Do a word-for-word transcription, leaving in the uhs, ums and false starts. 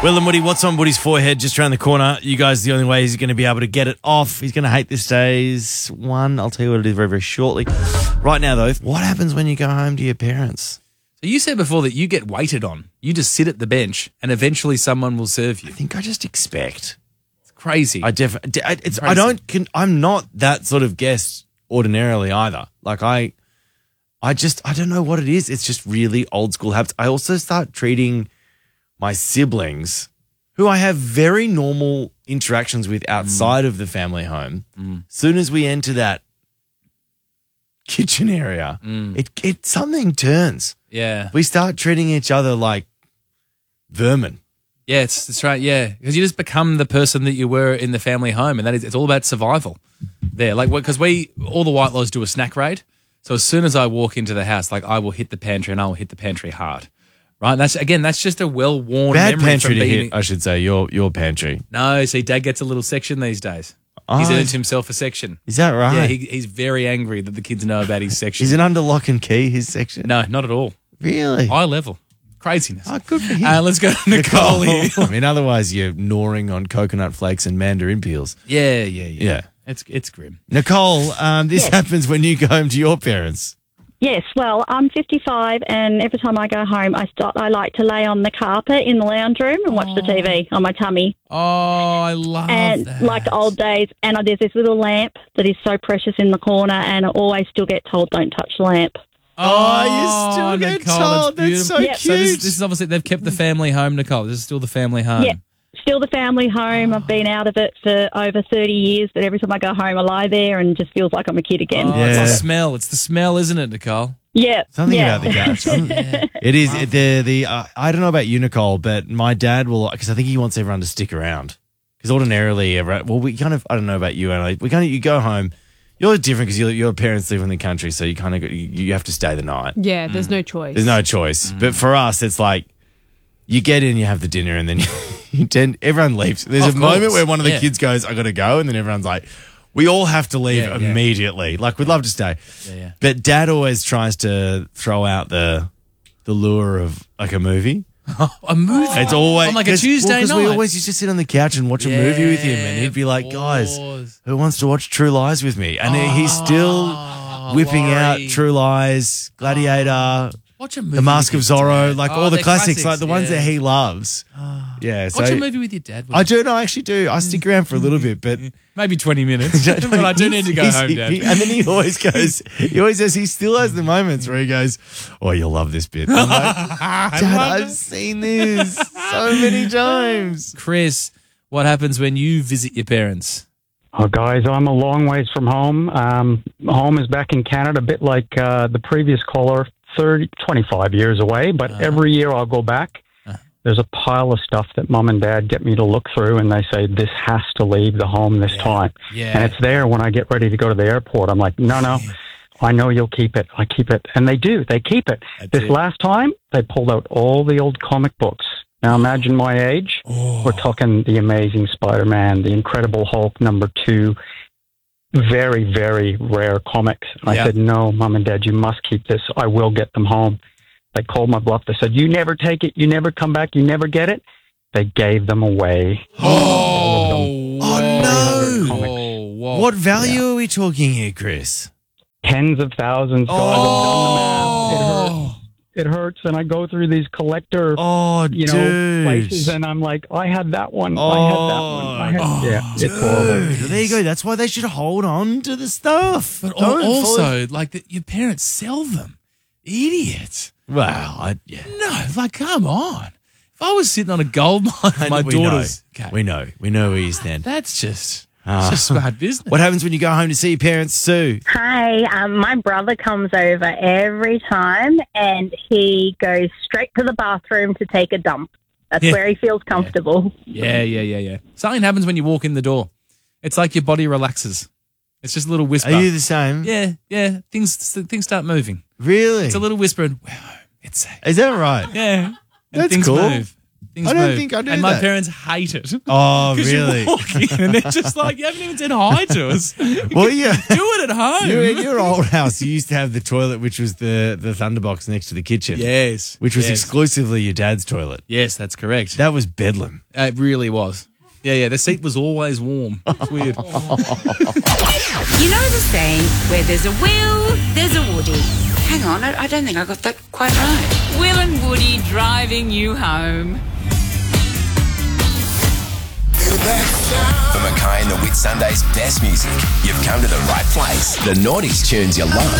Will and Woody, what's on Woody's forehead just around the corner? You guys, the only way he's going to be able to get it off. He's going to hate this day's one. I'll tell you what it is very, very shortly. Right now, though, what happens when you go home to your parents? So you said before that you get waited on. You just sit at the bench and eventually someone will serve you. I think I just expect. It's crazy. I def- it's, I don't, can, I'm not that sort of guest ordinarily either. Like I, I just, I don't know what it is. It's just really old school habits. I also start treating my siblings, who I have very normal interactions with outside mm. of the family home. Mm. Soon as we enter that kitchen area, mm. it, it something turns. Yeah. We start treating each other like vermin. Yeah, it's, that's right. Yeah, because you just become the person that you were in the family home, and that is, it's all about survival there. Like, because we, all the Whitelaws do a snack raid. So as soon as I walk into the house, like I will hit the pantry and I will hit the pantry hard. Right, that's again. That's just a well-worn bad memory pantry from to being. hit. I should say your your pantry. No, see, Dad gets a little section these days. Oh, he's earned himself a section. Is that right? Yeah, he, he's very angry that the kids know about his section. Is it under lock and key? His section? No, not at all. Really? High level, craziness. Oh, good for him. Uh, let's go to Nicole, Nicole here. I mean, otherwise you're gnawing on coconut flakes and mandarin peels. Yeah, yeah, yeah. Yeah, it's it's grim. Nicole, um, this yes. happens when you go home to your parents. Yes, well, I'm fifty-five, and every time I go home, I start. I like to lay on the carpet in the lounge room and watch oh. the T V on my tummy. Oh, I love and that. And like the old days, and there's this little lamp that is so precious in the corner, and I always still get told, don't touch the lamp. Oh, you still get Nicole, told. That's, that's so yep. cute. So this, this is obviously, they've kept the family home, Nicole. This is still the family home. Yeah. Still the family home. I've been out of it for over thirty years, but every time I go home, I lie there and it just feels like I'm a kid again. Oh, yeah. It's the smell. It's the smell, isn't it, Nicole? Yeah. Something yeah. about the couch. yeah. It is. It, the, the, uh, I don't know about you, Nicole, but my dad will, because I think he wants everyone to stick around. Because ordinarily, everyone, well, we kind of, I don't know about you, Anna, we kind of, you go home, you're different because your, your parents live in the country, so you kind of, you, you have to stay the night. Yeah, there's mm. no choice. There's no choice. Mm. But for us, it's like, you get in, you have the dinner, and then you, you tend, everyone leaves. There's of a course. moment where one of the yeah. kids goes, I got to go, and then everyone's like, we all have to leave yeah, yeah. immediately. Like, we'd love to stay. Yeah, yeah. But Dad always tries to throw out the the lure of, like, a movie. a movie? It's always... On, like, a Tuesday well, night? we always used to sit on the couch and watch a yeah, movie with him, and he'd be like, guys, who wants to watch True Lies with me? And oh, he's still whipping Laurie. out True Lies, Gladiator... Watch a movie The Mask of Zorro, like oh, all the classics, classics, like the yeah. ones that he loves. Oh. Yeah, so watch a movie with your dad. I do. No, I actually do. I stick around for a little bit, but maybe twenty minutes. But I do need to go home, Dad. He, and then he always goes. He always says he still has the moments where he goes, "Oh, you'll love this bit." I'm like, Dad, I've it. seen this so many times. Chris, what happens when you visit your parents? Oh, guys, I'm a long ways from home. Um, home is back in Canada, a bit like uh, the previous caller. thirty, twenty-five years away, but uh, every year I'll go back. Uh, There's a pile of stuff that Mum and Dad get me to look through, and they say, this has to leave the home this yeah, time. Yeah. And it's there when I get ready to go to the airport. I'm like, no, no, I know you'll keep it. I keep it. And they do. They keep it. That's this it. last time, they pulled out all the old comic books. Now imagine my age. Oh. We're talking The Amazing Spider-Man, The Incredible Hulk number two, very, very rare comics. And I yeah. said, no, Mom and Dad, you must keep this. I will get them home. They called my bluff. They said, you never take it. You never come back. You never get it. They gave them away. Oh, oh no. Whoa, whoa. What value yeah. are we talking here, Chris? Tens of thousands. Oh. Guys, I've done the math. It hurts. It hurts, and I go through these collector, oh, you know, dude. places, and I'm like, I had that one. Oh, I had that one. I had, oh, yeah, dude. it's horrible. There you go. That's why they should hold on to the stuff. But Don't also, follow- like, the, your parents sell them. Idiots. Well, I, yeah. No, like, come on. If I was sitting on a gold mine with my we daughter's... Know. Okay. We know. We know where you stand. That's just... Uh, It's just smart business. What happens when you go home to see your parents, Sue? Hi, um, my brother comes over every time and he goes straight to the bathroom to take a dump. That's Yeah. where he feels comfortable. Yeah, yeah, yeah, yeah. Something happens when you walk in the door. It's like your body relaxes. It's just a little whisper. Are you the same? Yeah, yeah. Things things start moving. Really? It's a little whisper and, wow, it's safe. Is that right? Yeah. And That's things cool. move. Things I don't move. think I do And my that. parents hate it. Oh, 'Cause really? You walk in and they're just like, you haven't even said hi to us. Well, yeah. Do it at home. You, in your old house, you used to have the toilet, which was the, the thunderbox next to the kitchen. Yes. Which was yes. exclusively your dad's toilet. Yes, that's correct. That was bedlam. It really was. Yeah, yeah. The seat was always warm. It's weird. You know the saying, where there's a Will, there's a Woody. Hang on, I, I don't think I got that quite right. Will and Woody driving you home. For Mackay and the Whit Sunday's best music, you've come to the right place. The Naughties tunes you love.